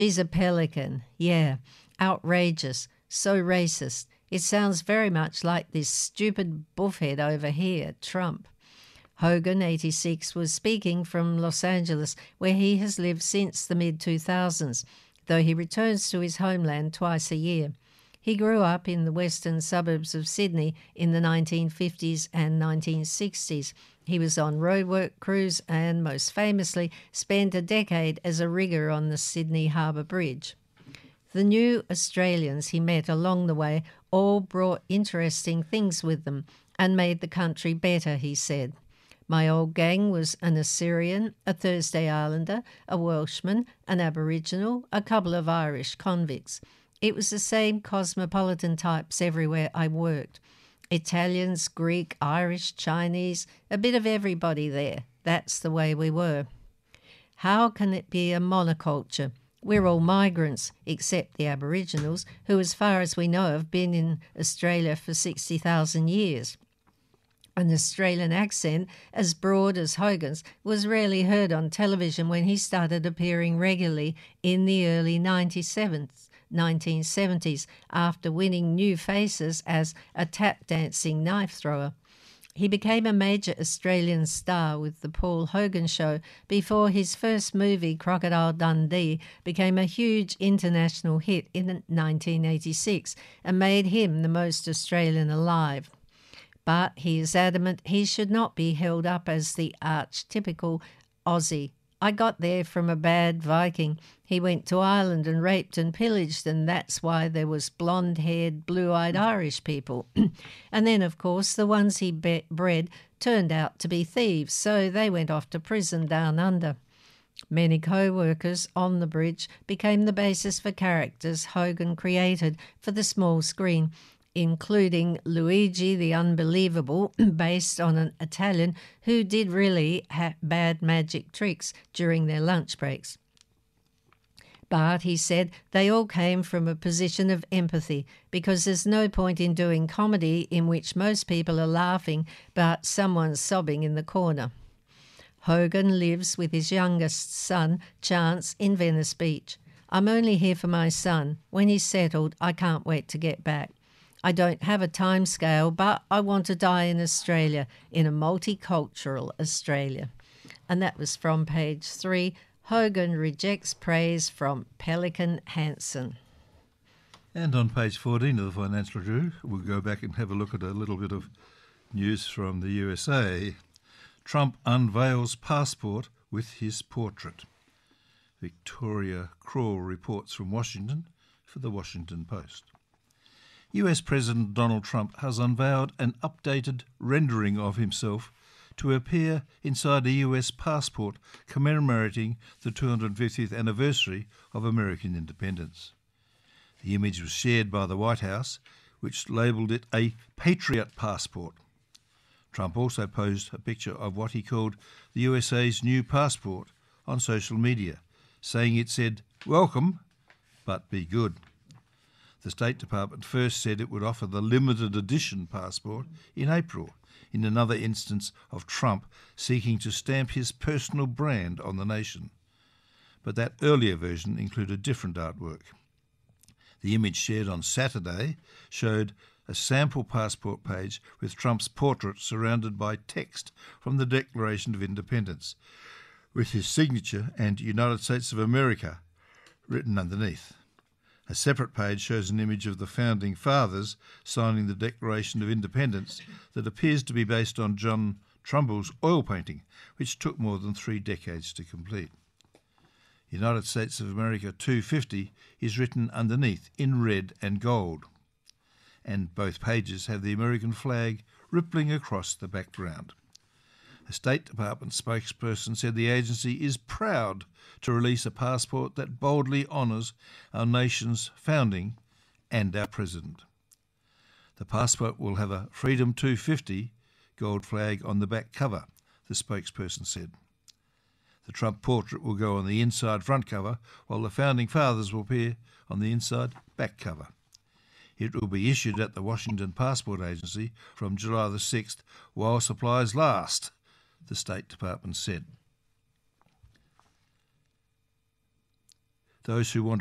He's a pelican, yeah. Outrageous, so racist. It sounds very much like this stupid buffhead over here, Trump. Hogan, 86, was speaking from Los Angeles, where he has lived since the mid-2000s, though he returns to his homeland twice a year. He grew up in the western suburbs of Sydney in the 1950s and 1960s. He was on roadwork crews and, most famously, spent a decade as a rigger on the Sydney Harbour Bridge. The new Australians he met along the way all brought interesting things with them and made the country better, he said. My old gang was an Assyrian, a Thursday Islander, a Welshman, an Aboriginal, a couple of Irish convicts. It was the same cosmopolitan types everywhere I worked. Italians, Greek, Irish, Chinese, a bit of everybody there. That's the way we were. How can it be a monoculture? We're all migrants, except the Aboriginals, who, as far as we know, have been in Australia for 60,000 years. An Australian accent as broad as Hogan's was rarely heard on television when he started appearing regularly in the early 1970s after winning new faces as a tap-dancing knife thrower. He became a major Australian star with the Paul Hogan Show before his first movie, Crocodile Dundee, became a huge international hit in 1986 and made him the most Australian alive. But he is adamant he should not be held up as the archetypical Aussie. I got there from a bad Viking. He went to Ireland and raped and pillaged, and that's why there was blonde-haired, blue-eyed Irish people. And then, of course, the ones he bred turned out to be thieves, so they went off to prison down under. Many co-workers on the bridge became the basis for characters Hogan created for the small screen, including Luigi the Unbelievable, based on an Italian who did really bad magic tricks during their lunch breaks. But, he said, they all came from a position of empathy, because there's no point in doing comedy in which most people are laughing but someone's sobbing in the corner. Hogan lives with his youngest son, Chance, in Venice Beach. I'm only here for my son. When he's settled, I can't wait to get back. I don't have a time scale, but I want to die in Australia, in a multicultural Australia. And that was from page 3. Hogan rejects praise from Pelican Hansen. And on page 14 of the Financial Review, we'll go back and have a look at a little bit of news from the USA. Trump unveils passport with his portrait. Victoria Crawl reports from Washington for the Washington Post. US President Donald Trump has unveiled an updated rendering of himself to appear inside a US passport commemorating the 250th anniversary of American independence. The image was shared by the White House, which labelled it a Patriot passport. Trump also posed a picture of what he called the USA's new passport on social media, saying it said, "Welcome, but be good." The State Department first said it would offer the limited edition passport in April, in another instance of Trump seeking to stamp his personal brand on the nation. But that earlier version included different artwork. The image shared on Saturday showed a sample passport page with Trump's portrait surrounded by text from the Declaration of Independence, with his signature and United States of America written underneath. A separate page shows an image of the Founding Fathers signing the Declaration of Independence that appears to be based on John Trumbull's oil painting, which took more than 3 decades to complete. United States of America 250 is written underneath in red and gold, and both pages have the American flag rippling across the background. A State Department spokesperson said the agency is proud to release a passport that boldly honours our nation's founding and our president. The passport will have a Freedom 250 gold flag on the back cover, the spokesperson said. The Trump portrait will go on the inside front cover, while the Founding Fathers will appear on the inside back cover. It will be issued at the Washington Passport Agency from July the 6th while supplies last, the State Department said. those who want